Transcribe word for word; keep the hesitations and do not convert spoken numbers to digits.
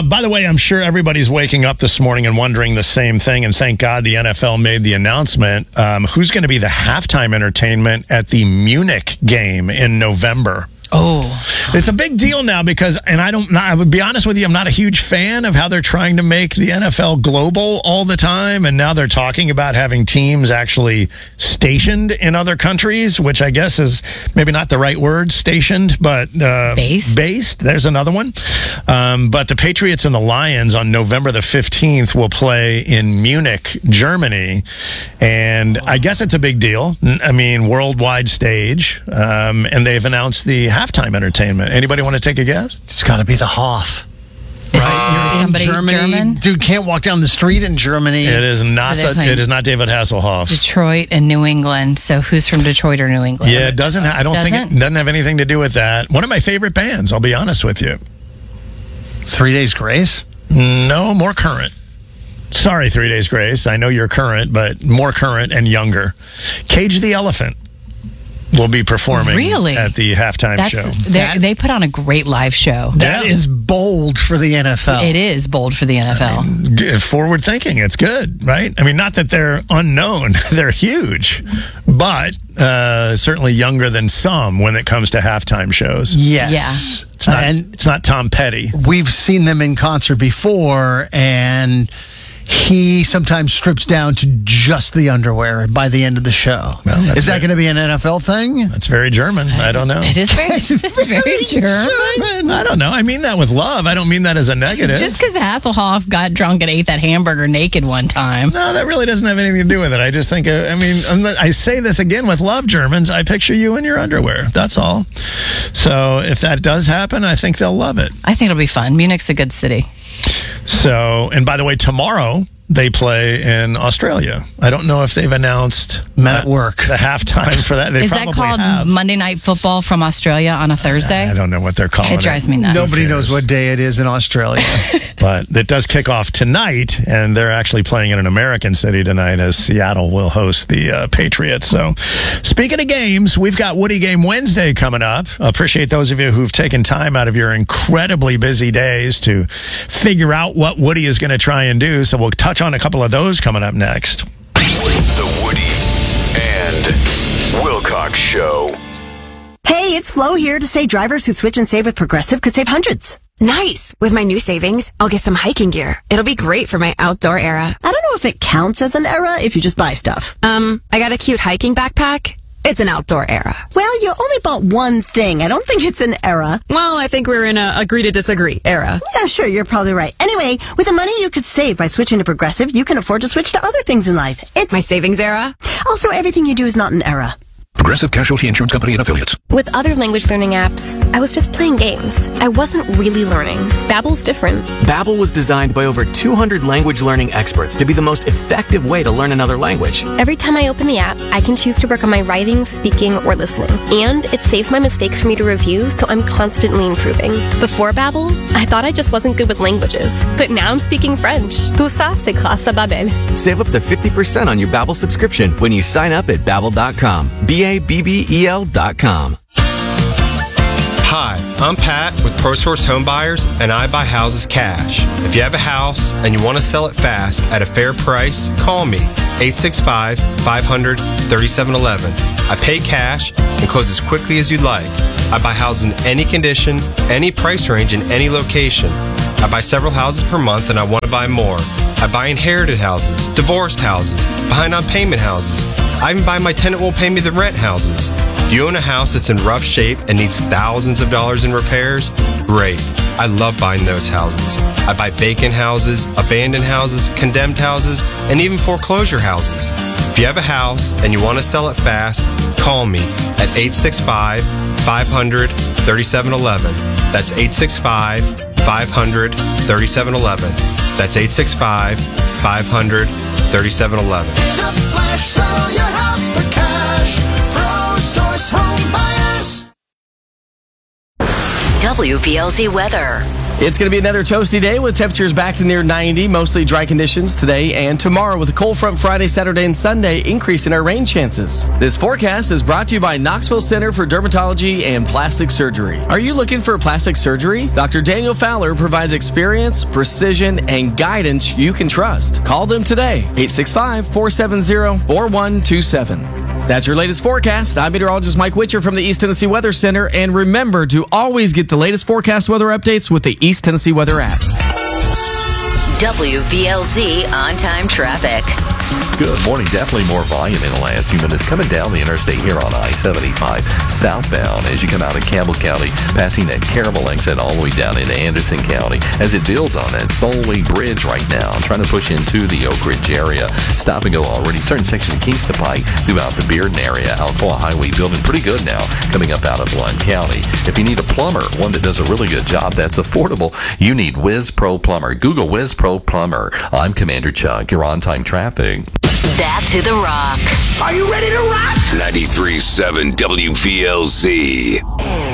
by the way, I'm sure everybody's waking up this morning and wondering the same thing, and thank God the N F L made the announcement. Um, who's going to be the halftime entertainment at the Munich game in November? Oh, it's a big deal now because, and I don't, I would be honest with you, I'm not a huge fan of how they're trying to make the N F L global all the time. And now they're talking about having teams actually stationed in other countries, which I guess is maybe not the right word, stationed, but uh, based. Based. There's another one. Um, but the Patriots and the Lions on November the fifteenth will play in Munich, Germany. And I guess it's a big deal. I mean, worldwide stage. Um, and they've announced the halftime entertainment. Anybody want to take a guess? It's got to be the Hoff. Is Right? it somebody Germany. German? Dude can't walk down the street in Germany. It is not. Are they The, playing it is not David Hasselhoff. Detroit and New England. So who's from Detroit or New England? Yeah, it doesn't. I don't think Doesn't? it doesn't have anything to do with that. One of my favorite bands. I'll be honest with you. Three Days Grace? No, more current. Sorry, Three Days Grace. I know you're current, but more current and younger. Cage the Elephant will be performing Really? at the halftime That's show. they That- they put on a great live show. That Yeah. is bold for the N F L. It is bold for the N F L. G- Forward thinking. It's good, right? I mean, not that they're unknown. They're huge, but uh, certainly younger than some when it comes to halftime shows. Yes. Yeah. It's not, And it's not Tom Petty. we've seen them in concert before, and he sometimes strips down to just the underwear by the end of the show. Well, that's is that right. going to be an N F L thing? That's very German. I don't know. It is very, it's very German. I don't know. I mean that with love. I don't mean that as a negative. Just because Hasselhoff got drunk and ate that hamburger naked one time. No, that really doesn't have anything to do with it. I just think, uh, I mean, unle- I say this again with love, Germans. I picture you in your underwear. That's all. So if that does happen, I think they'll love it. I think it'll be fun. Munich's a good city. So, and by the way, tomorrow they play in Australia. I don't know if they've announced Men at work. the halftime for that. They Is that probably called have. Monday Night Football from Australia on a Thursday? I don't know what they're calling it. It drives me nuts. Nobody Who knows cares? what day it is in Australia. But it does kick off tonight, and they're actually playing in an American city tonight as Seattle will host the uh, Patriots. So, speaking of games, we've got Woody Game Wednesday coming up. Appreciate those of you who've taken time out of your incredibly busy days to figure out what Woody is going to try and do. So, we'll touch on a couple of those coming up next. The Woody and Wilcox Show. Hey, it's Flo here to say drivers who switch and save with Progressive could save hundreds. Nice! With my new savings, I'll get some hiking gear. It'll be great for my outdoor era. I don't know if it counts as an era if you just buy stuff. Um, I got a cute hiking backpack. It's an outdoor era. Well, you only bought one thing. I don't think it's an era. Well, I think we're in a agree to disagree era. Yeah, sure, you're probably right. Anyway, with the money you could save by switching to Progressive, you can afford to switch to other things in life. It's My savings era? also everything you do is not an era. Progressive Casualty Insurance Company and Affiliates. With other language learning apps, I was just playing games. I wasn't really learning. Babbel's different. Babbel was designed by over two hundred language learning experts to be the most effective way to learn another language. Every time I open the app, I can choose to work on my writing, speaking, or listening. And it saves my mistakes for me to review, so I'm constantly improving. Before Babbel, I thought I just wasn't good with languages. But now I'm speaking French. Tout ça, c'est grâce à Babbel. Save up to fifty percent on your Babbel subscription when you sign up at babbel dot com. B A B B E L dot com. Hi, I'm Pat with ProSource Home Buyers, and I buy houses cash. If you have a house and you want to sell it fast at a fair price, call me, eight six five, five hundred, thirty-seven eleven. I pay cash and close as quickly as you'd like. I buy houses in any condition, any price range, in any location. I buy several houses per month and I want to buy more. I buy inherited houses, divorced houses, behind on payment houses. I even buy my tenant won't pay me the rent houses. Do you own a house that's in rough shape and needs thousands of dollars in repairs? Great. I love buying those houses. I buy vacant houses, abandoned houses, condemned houses, and even foreclosure houses. If you have a house and you want to sell it fast, call me at eight six five, five hundred, thirty-seven eleven. That's eight six five, five hundred, thirty-seven eleven. That's eight six five, five hundred, thirty-seven eleven. Flash, sell your house for cash. ProSource Home Buyers. W P L Z weather. It's going to be another toasty day with temperatures back to near ninety, mostly dry conditions today and tomorrow with a cold front Friday, Saturday, and Sunday, increase in our rain chances. This forecast is brought to you by Knoxville Center for Dermatology and Plastic Surgery. Are you looking for plastic surgery? Doctor Daniel Fowler provides experience, precision, and guidance you can trust. Call them today, eight six five, four seven zero, four one two seven. That's your latest forecast. I'm meteorologist Mike Witcher from the East Tennessee Weather Center. And remember to always get the latest forecast weather updates with the East Tennessee Weather app. W V L Z on-time traffic. Good morning. Definitely more volume in the last few minutes coming down the interstate here on I seventy-five southbound as you come out of Campbell County, passing that Caramel exit all the way down into Anderson County as it builds on that Solway Bridge right now, trying to push into the Oak Ridge area. Stop and go already. Certain section of Kingston Pike throughout the Bearden area. Alcoa Highway building pretty good now coming up out of Blount County. If you need a plumber, one that does a really good job that's affordable, you need Wiz Pro Plumber. Google Wiz Pro Plumber. I'm Commander Chuck. You're on time traffic. Back to the rock. Are you ready to rock? ninety-three point seven W V L Z.